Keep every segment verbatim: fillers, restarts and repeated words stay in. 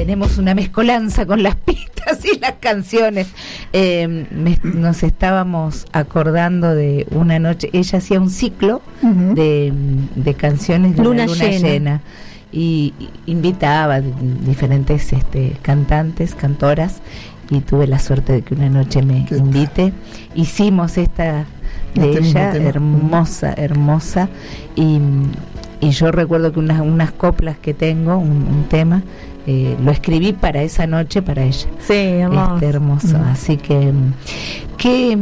tenemos una mezcolanza con las pistas y las canciones. Eh, me, nos estábamos acordando de una noche, ella hacía un ciclo uh-huh. de, de canciones de luna, la luna llena, llena y, y invitaba diferentes este, cantantes, cantoras, y tuve la suerte de que una noche me invite. Hicimos esta de este ella, hermosa, hermosa, y, y yo recuerdo que unas, unas coplas que tengo, un, un tema, eh, lo escribí para esa noche, para ella. Sí, hermoso. Este, hermoso. Mm. Así que, que,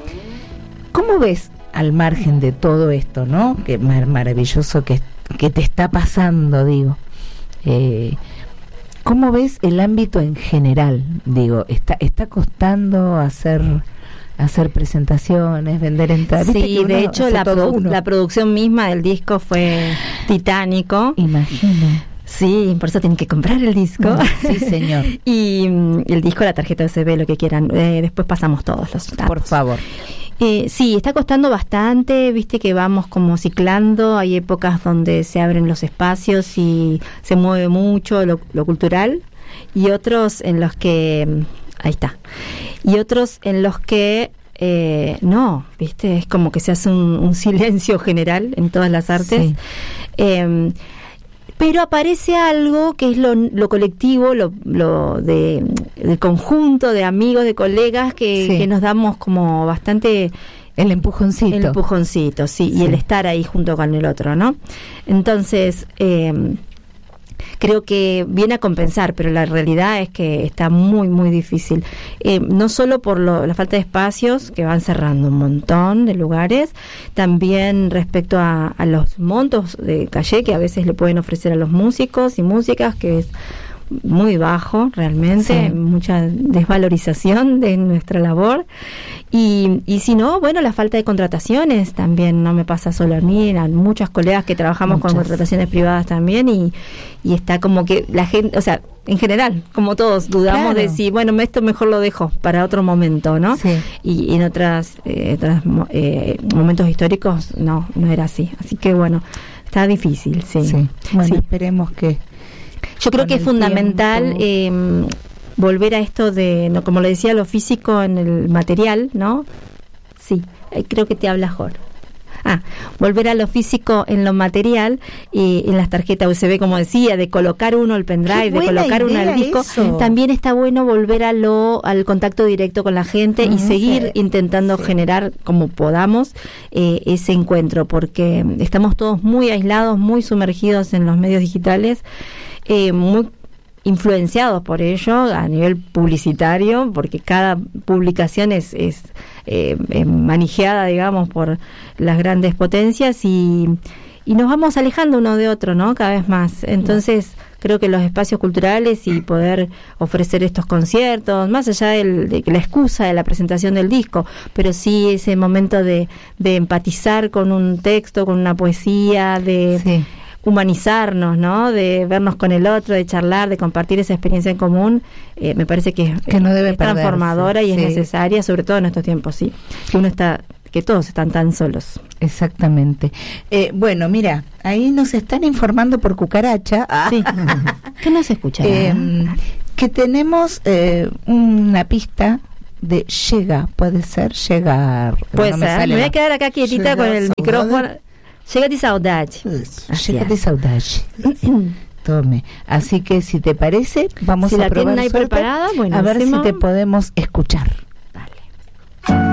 ¿cómo ves al margen de todo esto, no? Que mar- maravilloso que, que te está pasando, digo. Eh, ¿Cómo ves el ámbito en general? Digo, está, está costando hacer hacer presentaciones, vender entradas. Sí, de hecho la, produ- la producción misma del disco fue titánico. Imagino. Sí, por eso tienen que comprar el disco. Sí, señor. Y um, el disco, la tarjeta U S B, lo que quieran. Eh, después pasamos todos los datos. Por favor. Eh, sí, está costando bastante, viste que vamos como ciclando, hay épocas donde se abren los espacios y se mueve mucho lo, lo cultural, y otros en los que, ahí está, y otros en los que eh, no, viste, es como que se hace un, un silencio general en todas las artes. Sí. Eh, pero aparece algo que es lo, lo colectivo, lo, lo de el conjunto de amigos, de colegas que, sí. que nos damos como bastante el empujoncito, el empujoncito, sí, sí, y el estar ahí junto con el otro, ¿no? Entonces eh, creo que viene a compensar, pero la realidad es que está muy, muy difícil. Eh, no solo por lo, la falta de espacios, que van cerrando un montón de lugares, también respecto a, a los montos de calle que a veces le pueden ofrecer a los músicos y músicas, que es muy bajo realmente, sí. mucha desvalorización de nuestra labor. Y, y si no, bueno, la falta de contrataciones también no me pasa solo a mí, a muchas colegas que trabajamos muchas. con contrataciones privadas también, y, y está como que la gente, o sea, en general, como todos, dudamos claro. de si, bueno, esto mejor lo dejo para otro momento, ¿no? Sí. Y, y en otras, eh, otros eh, momentos históricos no, no era así. Así que bueno, está difícil, sí. sí. Bueno, sí. esperemos que... Yo creo que es fundamental eh, volver a esto de, no, como le decía, lo físico en el material, ¿no? Sí, eh, creo que te habla Jorge. Ah, volver a lo físico en lo material y en las tarjetas U S B, como decía, de colocar uno el pendrive, de colocar uno el disco. Eso. También está bueno volver a lo al contacto directo con la gente uh-huh, y seguir sí, intentando sí. generar como podamos eh, ese encuentro, porque estamos todos muy aislados, muy sumergidos en los medios digitales, eh, muy influenciados por ello a nivel publicitario, porque cada publicación es, es eh, eh, manejada, digamos, por las grandes potencias, y, y nos vamos alejando uno de otro, ¿no? Cada vez más. Entonces, creo que los espacios culturales y poder ofrecer estos conciertos, más allá del, de la excusa de la presentación del disco, pero sí ese momento de, de empatizar con un texto, con una poesía, de... Sí. humanizarnos, ¿no? De vernos con el otro, de charlar, de compartir esa experiencia en común, eh, me parece que, que no debe es transformadora y sí. es necesaria, sobre todo en estos tiempos, sí, que uno está, que todos están tan solos. Exactamente. Eh, bueno, mira, ahí nos están informando por cucaracha. Sí. ¿Qué nos escucha? Eh, que tenemos eh, una pista de llega, puede ser, llegar. Puede no ser, me, me voy a quedar acá quietita con el micrófono. Chega de saudade. Chega de saudade. Tome. Así que si te parece, vamos si a la probar tienen ahí suerte, preparada, bueno, a ver hacemos... si te podemos escuchar.